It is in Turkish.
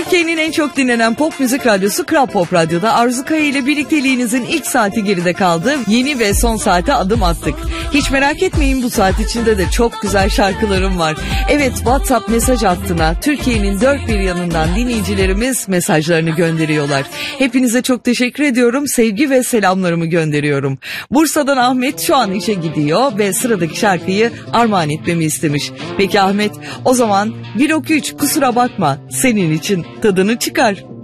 Türkiye'nin en çok dinlenen pop müzik radyosu Kral Pop Radyo'da Arzu Kaya ile birlikteliğinizin ilk saati geride kaldı. Yeni ve son saate adım attık. Hiç merak etmeyin, bu saat içinde de çok güzel şarkılarım var. Evet, WhatsApp mesaj hattına Türkiye'nin dört bir yanından dinleyicilerimiz mesajlarını gönderiyorlar. Hepinize çok teşekkür ediyorum. Sevgi ve selamlarımı gönderiyorum. Bursa'dan Ahmet şu an işe gidiyor ve sıradaki şarkıyı armağan etmemi istemiş. Peki Ahmet, o zaman 1 ok 3 kusura bakma, senin için tadını çıkar.